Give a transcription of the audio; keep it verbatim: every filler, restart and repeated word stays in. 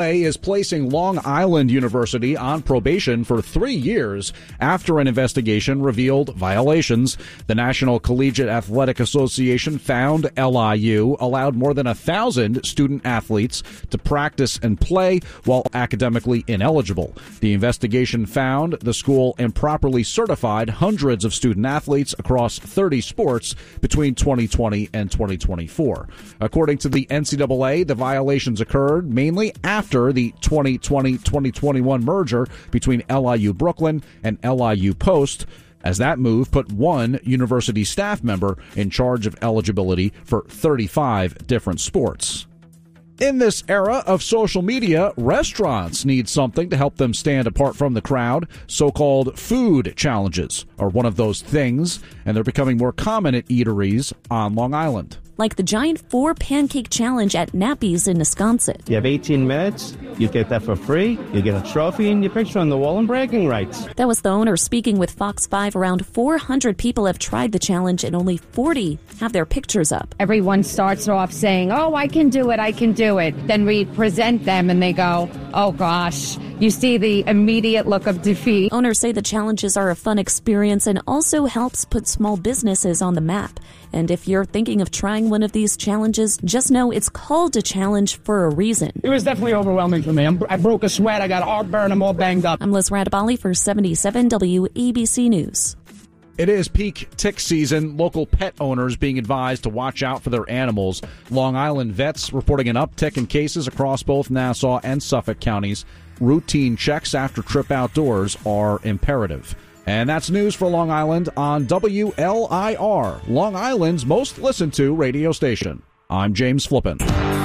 is placing Long Island University on probation for three years after an investigation revealed violations. The National Collegiate Athletic Association found L I U allowed more than a thousand student athletes to practice and play while academically ineligible. The investigation found the school improperly certified hundreds of student athletes across thirty sports between twenty twenty and twenty twenty-four. According to the N C double A, the violations occurred mainly after the twenty twenty twenty twenty-one merger between L I U Brooklyn and L I U Post, as that move put one university staff member in charge of eligibility for thirty-five different sports. In this era of social media, restaurants need something to help them stand apart from the crowd. So-called food challenges are one of those things, and they're becoming more common at eateries on Long Island. Like the giant four pancake challenge at Nappy's in Wisconsin. You have eighteen minutes, you get that for free, you get a trophy and your picture on the wall and bragging rights. That was the owner speaking with Fox five. Around four hundred people have tried the challenge and only forty have their pictures up. Everyone starts off saying, oh, I can do it, I can do it. Then we present them and they go, oh gosh. You see the immediate look of defeat. Owners say the challenges are a fun experience and also helps put small businesses on the map. And if you're thinking of trying one of these challenges, just know it's called a challenge for a reason. It was definitely overwhelming for me. I'm, I broke a sweat. I got heartburn. I'm all banged up. I'm Liz Radabali for seventy-seven W A B C News. It is peak tick season. Local pet owners being advised to watch out for their animals. Long Island vets reporting an uptick in cases across both Nassau and Suffolk counties. Routine checks after trip outdoors are imperative. And that's news for Long Island on W L I R, Long Island's most listened to radio station. I'm James Flippin.